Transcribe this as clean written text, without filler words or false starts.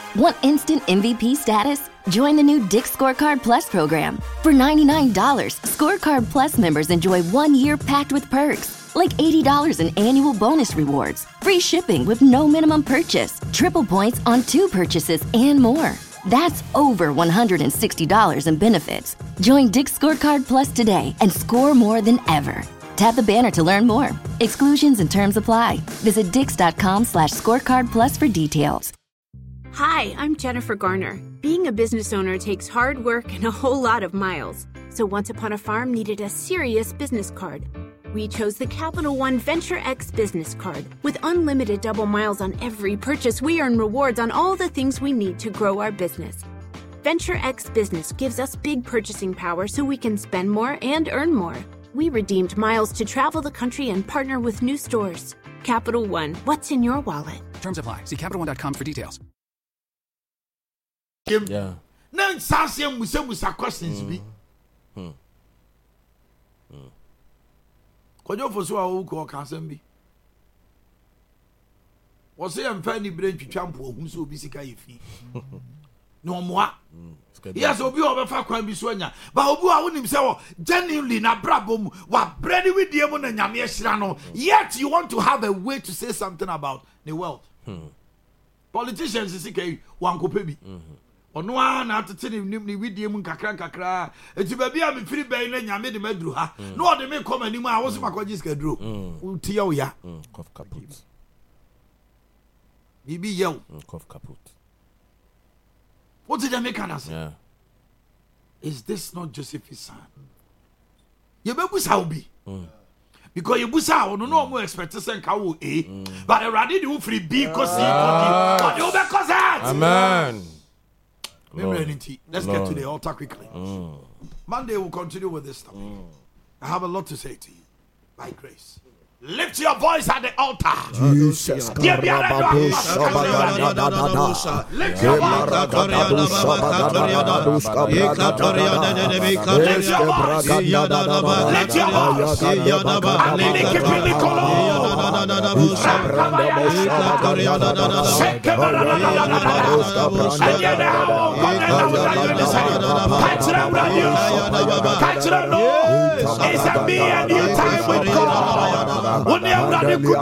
Want instant MVP status? Join the new Dick's Scorecard Plus program. For $99, Scorecard Plus members enjoy 1 year packed with perks, like $80 in annual bonus rewards, free shipping with no minimum purchase, triple points on 2 purchases, and more. That's over $160 in benefits. Join Dick's Scorecard Plus today and score more than ever. Tap the banner to learn more. Exclusions and terms apply. Visit dix.com/scorecard plus for details. Hi, I'm Jennifer Garner. Being a business owner takes hard work and a whole lot of miles. So Once Upon a Farm needed a serious business card. We chose the Capital One Venture X business card. With unlimited double miles on every purchase, we earn rewards on all the things we need to grow our business. Venture X Business gives us big purchasing power so we can spend more and earn more. We redeemed miles to travel the country and partner with new stores. Capital One, what's in your wallet? Terms apply. See CapitalOne.com for details. Yeah. Nan sasem musa questions bi. Kojo foso a wo ko kasem bi. Wo se am fa ni brain twitwampo ohun so obi sika yefi. No moa. Yes, obi obefa kwan bi so anya. Ba obi a wonim se wo genuinely na brabom wa bredi with dem na nyame ahira no. Yet you want to have a way to say something about the world. Politicians sika wan kope bi. Ono na atete ni widiem kakra enti ba bia me firi ben na nyame de maduru ha no de me come anim a wo se makoji ska duro utia wo ya Cough kaput bibi yew cough kaput. What did they make us? Yeah. Is this not Joseph's son? You be busa obi because you busa ono no mo expect say nka wo but already the free B cause but you be cause that. Amen. Let's get to the altar quickly. Monday we'll continue with this topic. I have a lot to say to you. By grace. Lift your voice at the altar. Jesus. Lift your voice. Lift your voice. It's a me and you time with God. When you are ready to go,